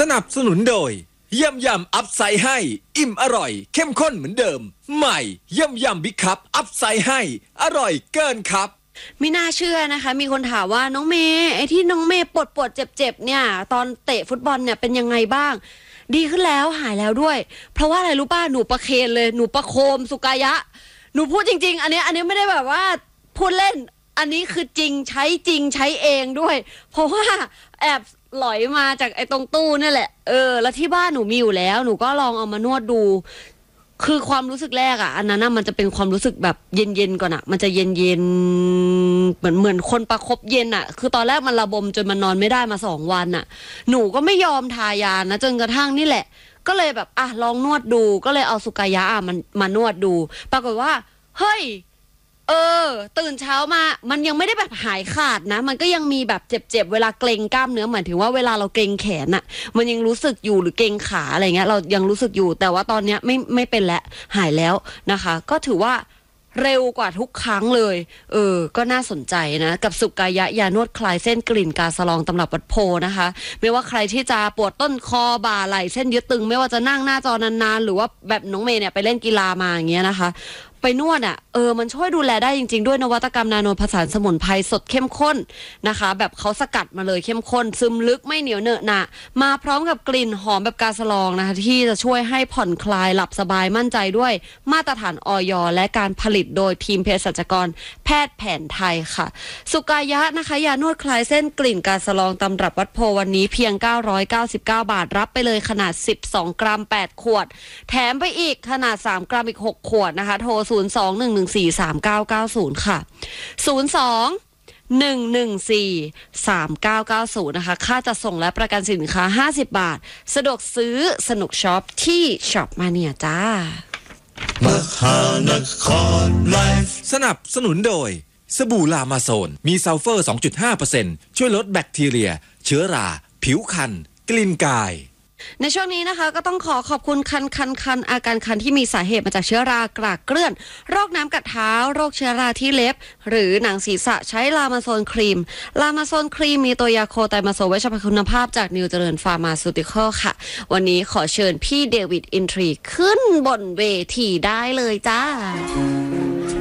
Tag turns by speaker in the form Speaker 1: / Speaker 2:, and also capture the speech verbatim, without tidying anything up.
Speaker 1: นับสนุนโดยยำยำอัพไซด์ให้อิ่มอร่อยเข้มข้นเหมือนเดิมใหม่ยำยำบิ๊กคัพอัพไซด์ให้อร่อยเกินครับ
Speaker 2: ไม่น่าเชื่อนะคะมีคนถามว่าน้องเมย์ไอ้ที่น้องเมย์ปวดปวดเจ็บเจ็บเนี่ยตอนเตะฟุตบอลเนี่ยเป็นยังไงบ้างดีขึ้นแล้วหายแล้วด้วยเพราะว่าอะไรรู้ป่ะหนูประเคนเลยหนูประโคมสุกายะหนูพูดจริงๆอันนี้อันนี้ไม่ได้แบบว่าพูดเล่นอันนี้คือจริงใช้จริงใช้เองด้วยเพราะว่าแอบหลอยมาจากไอ้ตรงตู้นั่นแหละเออแล้วที่บ้านหนูมีอยู่แล้วหนูก็ลองเอามานวดดูคือความรู้สึกแรกอ่ะอันนั้นน่ะมันจะเป็นความรู้สึกแบบเย็นๆก่อนอ่ะมันจะเย็นๆเหมือนเหมือนคนประคบเย็นอ่ะคือตอนแรกมันระบมจนมันนอนไม่ได้มาสองวันอ่ะหนูก็ไม่ยอมทายานะจนกระทั่งนี่แหละก็เลยแบบอ่ะลองนวดดูก็เลยเอาสุกายะอ่ะมันมานวดดูปรากฏว่าเฮ้ยเออตื่นเช้ามามันยังไม่ได้แบบหายขาดนะมันก็ยังมีแบบเจ็บๆเวลาเกร็งกล้ามเนื้อหมายถึงว่าเวลาเราเกร็งแขนอะมันยังรู้สึกอยู่หรือเกร็งขาอะไรเงี้ยเรายังรู้สึกอยู่แต่ว่าตอนเนี้ยไม่ไม่เป็นแล้วหายแล้วนะคะก็ถือว่าเร็วกว่าทุกครั้งเลยเออก็น่าสนใจนะกับสุกายะยานวดคลายเส้นกลิ่นกาสะลองตำรับวัดโพนะคะไม่ว่าใครที่จะปวดต้นคอบ่าไหล่เส้นยึดตึงไม่ว่าจะนั่งหน้าจอนานๆหรือว่าแบบน้องเมย์เนี่ยไปเล่นกีฬามาอย่างเงี้ยนะคะไปนวดอ่ะเออมันช่วยดูแลได้จริงๆด้วยนวัตกรรมนาโนผสานสมุนไพรสดเข้มข้นนะคะแบบเขาสกัดมาเลยเข้มข้นซึมลึกไม่เหนียวเหนอะหนะมาพร้อมกับกลิ่นหอมแบบกาสะลองนะคะที่จะช่วยให้ผ่อนคลายหลับสบายมั่นใจด้วยมาตรฐานอย.และการผลิตโดยทีมเภสัชกรแพทย์แผนไทยค่ะสุกายะนะคะยานวดคลายเส้นกลิ่นกาสะลองตำรับวัดโพวันนี้เพียงเก้าร้อยเก้าสิบเก้าบาทรับไปเลยขนาดสิบสองกรัมแปดขวดแถมไปอีกขนาดสามกรัมอีกหกขวดนะคะโทรศูนย์ สอง หนึ่ง หนึ่ง สี่ สาม เก้า เก้า ศูนย์ค่ะศูนย์ สอง หนึ่ง หนึ่ง สี่ สาม เก้า เก้า ศูนย์นะคะค่าจัดส่งและประกันสินค้าห้าสิบบาทสะดวกซื้อสนุกช็อปที่ช็อปมาเนียจ้ามหานคร
Speaker 1: ไลฟ์สนับสนุนโดยสบู่ลามาโซนมีซัลเฟอร์ สองจุดห้าเปอร์เซ็นต์ ช่วยลดแบคทีเรียเชื้อราผิวคันกลิ่นกาย
Speaker 2: ในช่วงนี้นะคะก็ต้องขอขอบคุณคันคันคันอาการคันที่มีสาเหตุมาจากเชื้อรากรากเกลื่อนโรคน้ำกัดเท้าโรคเชื้อราที่เล็บหรือหนังศีรษะใช้ลามาโซนครีมลามาโซนครีมมีตัวยาโคไตมาโซเวชภัณฑ์คุณภาพจากนิวเจริญฟาร์มาซูติคอลค่ะวันนี้ขอเชิญพี่เดวิดอินทรีขึ้นบนเวทีได้เลยจ้า